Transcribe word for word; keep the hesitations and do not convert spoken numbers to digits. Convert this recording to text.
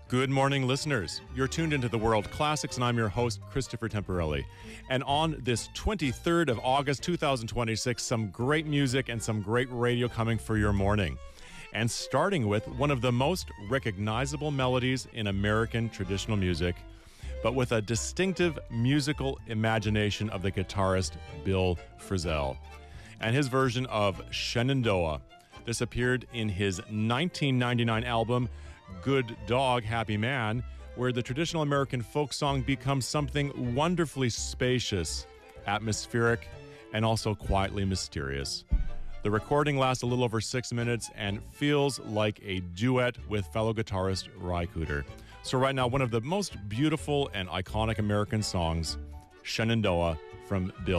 Good morning, listeners. You're tuned into the World Classics, and I'm your host, Christopher Temporelli. And on this twenty-third of August, two thousand twenty-six, some great music and some great radio coming for your morning. And starting with one of the most recognizable melodies in American traditional music, but with a distinctive musical imagination of the guitarist Bill Frisell, and his version of Shenandoah. This appeared in his nineteen ninety-nine album, Good Dog, Happy Man, where the traditional American folk song becomes something wonderfully spacious, atmospheric, and also quietly mysterious. The recording lasts a little over six minutes and feels like a duet with fellow guitarist Ry Cooder. So right now, one of the most beautiful and iconic American songs, Shenandoah, from Bill